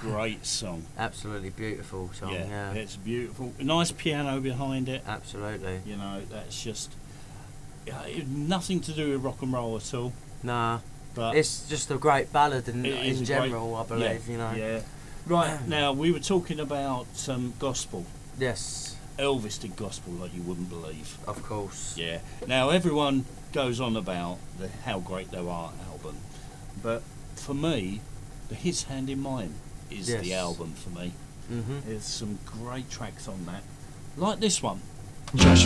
great song. Absolutely beautiful song. Yeah. It's beautiful. Nice piano behind it. Absolutely. You know, that's just nothing to do with rock and roll at all. Nah. But it's just a great ballad in general, great, I believe. You know. Yeah. Right now we were talking about gospel. Yes. Elvis did gospel like you wouldn't believe. Of course. Yeah. Now everyone goes on about how great they are album, but for me, the His Hand in Mine is the album for me. Mm-hmm. There's some great tracks on that, like this one. Joshua.